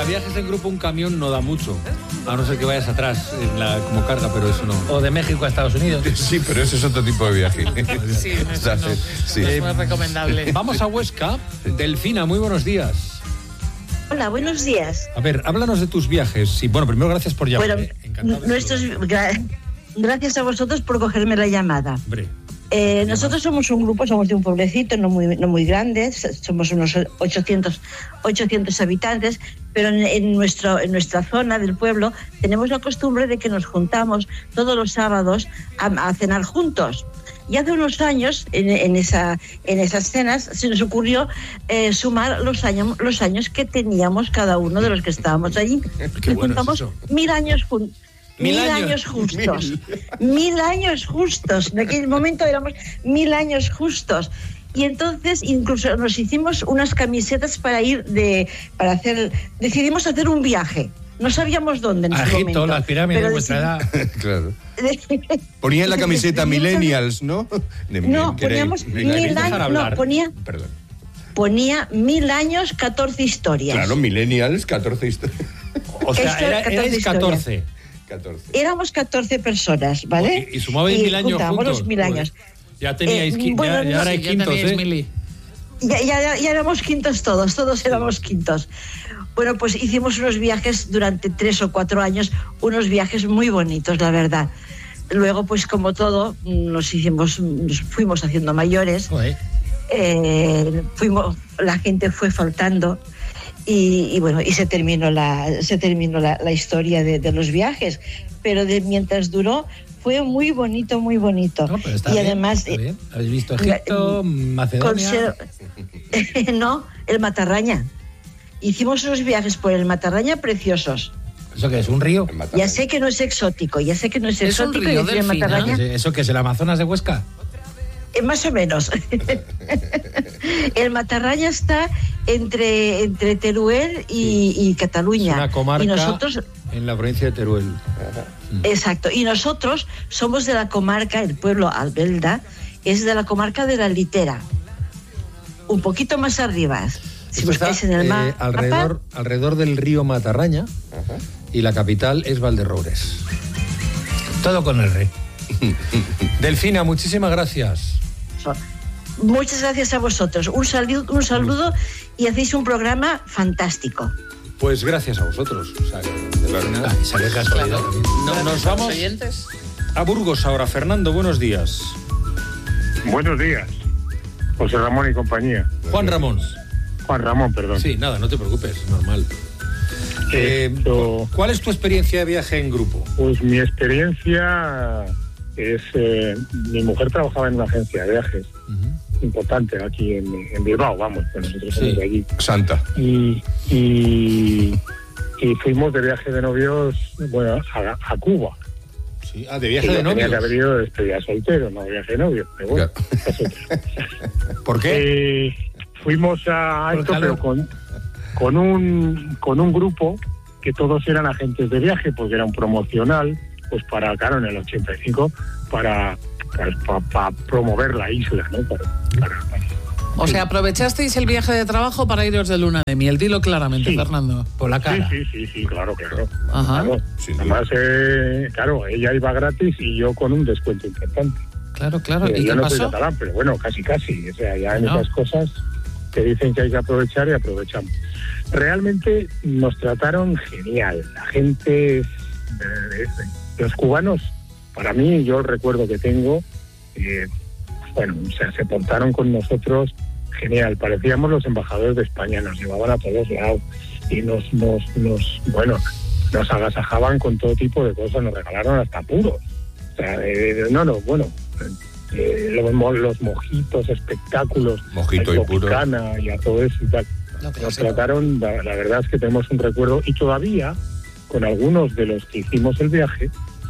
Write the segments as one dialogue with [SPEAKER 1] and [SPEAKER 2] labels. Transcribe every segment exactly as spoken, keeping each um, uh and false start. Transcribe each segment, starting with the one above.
[SPEAKER 1] para viajes en grupo un camión no da mucho, a no ser que vayas atrás en la, como carga, pero eso no.
[SPEAKER 2] O de México a Estados Unidos.
[SPEAKER 3] Sí, pero ese es otro tipo de viaje.
[SPEAKER 4] Sí, eso no,
[SPEAKER 3] Sí.
[SPEAKER 4] no es muy recomendable.
[SPEAKER 1] Vamos a Huesca. Delfina, muy buenos días.
[SPEAKER 5] Hola, buenos días.
[SPEAKER 1] A ver, háblanos de tus viajes. Sí, bueno, primero gracias por llamar.
[SPEAKER 5] Bueno,
[SPEAKER 1] eh. Encantado de
[SPEAKER 5] nuestros,
[SPEAKER 1] saludar.
[SPEAKER 5] gra- gracias a vosotros por cogerme la llamada.
[SPEAKER 1] Hombre,
[SPEAKER 5] Eh, nosotros somos un grupo, somos de un pueblecito no muy, no muy grande, somos unos ochocientos, ochocientos habitantes, pero en, en, nuestro, en nuestra zona del pueblo tenemos la costumbre de que nos juntamos todos los sábados a, a cenar juntos. Y hace unos años, en, en, esa, en esas cenas, se nos ocurrió eh, sumar los años, los años que teníamos cada uno de los que estábamos allí.
[SPEAKER 1] Qué
[SPEAKER 5] y
[SPEAKER 1] bueno es
[SPEAKER 5] juntamos
[SPEAKER 1] eso.
[SPEAKER 5] mil años juntos.
[SPEAKER 1] Mil
[SPEAKER 5] Mil,
[SPEAKER 1] años.
[SPEAKER 5] años justos,
[SPEAKER 3] Mil.
[SPEAKER 5] mil años justos. En aquel momento éramos mil años justos. Y entonces incluso nos hicimos unas camisetas para ir de, para hacer, decidimos hacer un viaje. No sabíamos dónde en
[SPEAKER 2] A
[SPEAKER 5] ese
[SPEAKER 2] Egipto,
[SPEAKER 5] momento.
[SPEAKER 2] las pirámides de
[SPEAKER 5] pero
[SPEAKER 2] vuestra edad.
[SPEAKER 3] Claro.
[SPEAKER 5] decidimos-
[SPEAKER 3] Ponía en la camiseta
[SPEAKER 5] decidimos-
[SPEAKER 3] Millennials, ¿no? De
[SPEAKER 5] No,
[SPEAKER 3] que era-
[SPEAKER 5] poníamos
[SPEAKER 1] Venga,
[SPEAKER 5] mil
[SPEAKER 1] dejar
[SPEAKER 5] años,
[SPEAKER 1] hablar.
[SPEAKER 5] no, ponía,
[SPEAKER 3] Perdón.
[SPEAKER 5] ponía mil años, catorce historias.
[SPEAKER 3] Claro, Millennials, catorce historias.
[SPEAKER 1] o sea,
[SPEAKER 5] Esto,
[SPEAKER 1] era,
[SPEAKER 5] catorce
[SPEAKER 1] erais
[SPEAKER 5] historias.
[SPEAKER 1] catorce.
[SPEAKER 3] catorce.
[SPEAKER 5] Éramos catorce personas, ¿vale?
[SPEAKER 1] Y, y sumabais mil años
[SPEAKER 5] juntábamos
[SPEAKER 1] juntos.
[SPEAKER 5] los mil
[SPEAKER 1] Pues,
[SPEAKER 5] años.
[SPEAKER 1] ya teníais,
[SPEAKER 5] Eh,
[SPEAKER 1] qui-
[SPEAKER 5] bueno,
[SPEAKER 1] ya, ya
[SPEAKER 5] no
[SPEAKER 1] erais
[SPEAKER 4] Sí, ya
[SPEAKER 1] quintos,
[SPEAKER 4] teníais
[SPEAKER 1] ¿eh?
[SPEAKER 4] mili.
[SPEAKER 5] Ya, ya, ya éramos quintos todos, todos éramos quintos. Bueno, pues hicimos unos viajes durante tres o cuatro años, unos viajes muy bonitos, la verdad. Luego, pues como todo, nos hicimos, nos fuimos haciendo mayores,
[SPEAKER 2] Joder.
[SPEAKER 5] eh, fuimos, la gente fue faltando y, y bueno, y se terminó la, se terminó la, la historia de, de los viajes. Pero de, mientras duró, fue muy bonito, muy bonito.
[SPEAKER 2] No, pero está
[SPEAKER 5] y
[SPEAKER 2] bien,
[SPEAKER 5] además,
[SPEAKER 2] está bien. ¿Habéis visto Egipto, Macedonia?
[SPEAKER 5] Conser- no, el Matarraña. Hicimos unos viajes por el Matarraña preciosos.
[SPEAKER 2] ¿Eso qué es? ¿Un río?
[SPEAKER 3] En Matarraña.
[SPEAKER 5] Ya sé que no es exótico, ya sé que no es
[SPEAKER 4] Es un
[SPEAKER 5] exótico.
[SPEAKER 4] río,
[SPEAKER 5] decir el
[SPEAKER 4] Delfina.
[SPEAKER 5] Matarraña,
[SPEAKER 2] ¿Eso qué es? ¿El Amazonas de Huesca?
[SPEAKER 5] eh, más o menos. El Matarraña está entre, entre Teruel y, y
[SPEAKER 1] Es
[SPEAKER 5] Cataluña.
[SPEAKER 1] una comarca
[SPEAKER 5] Y nosotros,
[SPEAKER 1] en la provincia de Teruel.
[SPEAKER 5] exacto, y nosotros somos de la comarca, el pueblo Albelda, es de la comarca de la Litera. Un poquito más arriba. Si
[SPEAKER 1] Esto está,
[SPEAKER 5] buscáis en el
[SPEAKER 1] eh,
[SPEAKER 5] mapa,
[SPEAKER 1] alrededor, alrededor del río Matarraña
[SPEAKER 3] Ajá.
[SPEAKER 1] y la capital es Valderroures.
[SPEAKER 2] Todo con el rey.
[SPEAKER 1] Delfina, muchísimas gracias.
[SPEAKER 5] muchas gracias a vosotros. Un saludo, un saludo y hacéis un programa fantástico.
[SPEAKER 1] Pues gracias a vosotros. O sea, que, de verdad.
[SPEAKER 2] Ah, y salió casualidad también.
[SPEAKER 1] No, nos
[SPEAKER 4] ¿Los
[SPEAKER 1] vamos
[SPEAKER 4] oyentes?
[SPEAKER 1] a Burgos ahora. Fernando, buenos días.
[SPEAKER 6] Buenos días, José Ramón y compañía.
[SPEAKER 1] Juan Ramón.
[SPEAKER 6] Juan Ramón, perdón.
[SPEAKER 1] Sí, nada, no te preocupes, es normal. Eh,
[SPEAKER 6] Esto,
[SPEAKER 1] ¿Cuál es tu experiencia de viaje en grupo?
[SPEAKER 6] pues mi experiencia es, eh, mi mujer trabajaba en una agencia de viajes
[SPEAKER 1] Ujú.
[SPEAKER 6] importante aquí en, en Bilbao, vamos, que nosotros
[SPEAKER 1] Sí.
[SPEAKER 6] somos de allí.
[SPEAKER 3] Santa.
[SPEAKER 6] Y, y, y fuimos de viaje de novios, bueno, a, a Cuba.
[SPEAKER 1] Sí, ah, de viaje
[SPEAKER 6] Que
[SPEAKER 1] de
[SPEAKER 6] yo tenía que haber
[SPEAKER 1] novios.
[SPEAKER 6] ido de despedida soltero, no de viaje de novio. Pero bueno,
[SPEAKER 3] Claro.
[SPEAKER 6] es otra.
[SPEAKER 1] ¿Por qué?
[SPEAKER 6] Eh, fuimos a
[SPEAKER 2] Por
[SPEAKER 6] esto,
[SPEAKER 2] calor.
[SPEAKER 6] pero con, con, un, con un grupo que todos eran agentes de viaje, porque era un promocional, pues para, claro, en el ochenta y cinco, para, para, para, para promover la isla, ¿no? Para, para- para-
[SPEAKER 4] O sea, aprovechasteis el viaje de trabajo para iros de luna de miel. Dilo claramente,
[SPEAKER 6] Sí.
[SPEAKER 4] Fernando.
[SPEAKER 2] Por la
[SPEAKER 6] Sí,
[SPEAKER 2] cara.
[SPEAKER 6] sí, sí, sí, claro, claro.
[SPEAKER 4] Ajá.
[SPEAKER 6] Claro.
[SPEAKER 3] Sin duda.
[SPEAKER 6] Además, eh, claro, ella iba gratis y yo con un descuento importante.
[SPEAKER 4] Claro, claro.
[SPEAKER 6] Eh,
[SPEAKER 4] ¿Y
[SPEAKER 6] yo
[SPEAKER 4] qué
[SPEAKER 6] no soy
[SPEAKER 4] pasó?
[SPEAKER 6] catalán, pero bueno, casi, casi. O sea, ya en
[SPEAKER 4] No.
[SPEAKER 6] esas cosas te dicen que hay que aprovechar y aprovechamos. Realmente nos trataron genial. La gente, eh, los cubanos, para mí, yo el recuerdo que tengo, eh, bueno, o sea, se portaron con nosotros genial. Parecíamos los embajadores de España, nos llevaban a todos lados y nos, nos, nos bueno, nos agasajaban con todo tipo de cosas, nos regalaron hasta puros. O sea, eh, no, no, bueno, eh, los, mo- los mojitos, espectáculos,
[SPEAKER 3] Mojito
[SPEAKER 6] a
[SPEAKER 3] y puro.
[SPEAKER 6] Tropicana y a todo eso y tal.
[SPEAKER 4] Lo
[SPEAKER 6] Nos
[SPEAKER 4] clásico.
[SPEAKER 6] trataron, la, la verdad es que tenemos un recuerdo y todavía con algunos de los que hicimos el viaje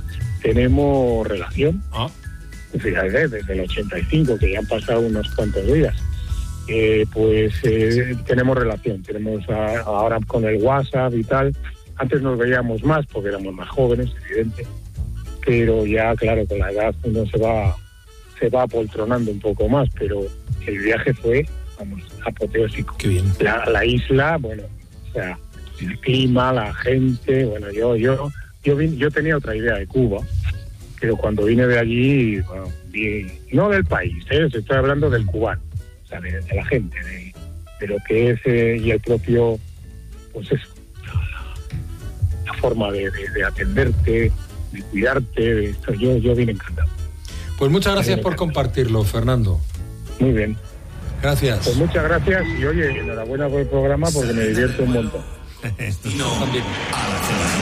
[SPEAKER 6] tenemos relación.
[SPEAKER 1] Ah,
[SPEAKER 6] Fíjate, desde el ochenta y cinco, que ya han pasado unos cuantos días, eh, pues eh, tenemos relación. Tenemos a- ahora con el WhatsApp y tal. Antes nos veíamos más porque éramos más jóvenes, evidente, pero ya, claro, con la edad uno se va se va apoltronando un poco más, pero el viaje fue, vamos, apoteósico.
[SPEAKER 1] qué bien.
[SPEAKER 6] La, la isla, bueno, o sea, el clima, la gente. Bueno, yo yo yo, vin, yo tenía otra idea de Cuba, pero cuando vine de allí, bueno, vi, no del país, ¿eh? Estoy hablando del cubano, o sea, de, de la gente, de, de lo que es eh, y el propio, pues eso, la, la forma de, de, de atenderte, de cuidarte, de esto. Yo, yo vine encantado.
[SPEAKER 1] Pues muchas gracias por compartirlo, Fernando.
[SPEAKER 6] Muy bien.
[SPEAKER 1] Gracias.
[SPEAKER 6] Pues muchas gracias y oye, enhorabuena por el programa porque me divierto un montón.
[SPEAKER 1] También.